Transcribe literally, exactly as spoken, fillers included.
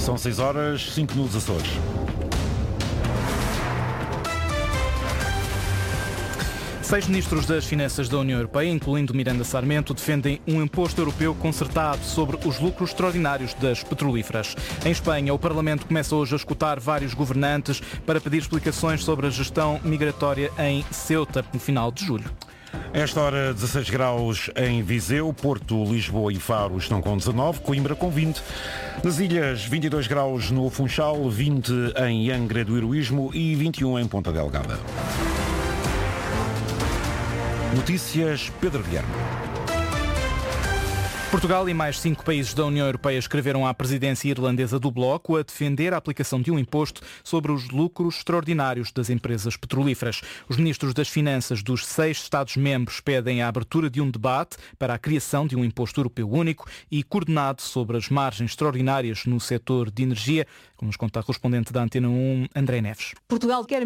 São seis horas, cinco nos Açores. Seis ministros das Finanças da União Europeia, incluindo Miranda Sarmento, defendem um imposto europeu concertado sobre os lucros extraordinários das petrolíferas. Em Espanha, o Parlamento começa hoje a escutar vários governantes para pedir explicações sobre a gestão migratória em Ceuta, no final de julho. Esta hora, dezasseis graus em Viseu, Porto, Lisboa e Faro estão com dezanove, Coimbra com vinte. Nas ilhas, vinte e dois graus no Funchal, vinte em Angra do Heroísmo e vinte e um em Ponta Delgada. Notícias, Pedro Guilherme. Portugal e mais cinco países da União Europeia escreveram à presidência irlandesa do Bloco a defender a aplicação de um imposto sobre os lucros extraordinários das empresas petrolíferas. Os ministros das Finanças dos seis Estados-membros pedem a abertura de um debate para a criação de um imposto europeu único e coordenado sobre as margens extraordinárias no setor de energia, como nos conta a correspondente da Antena um, André Neves. Portugal quer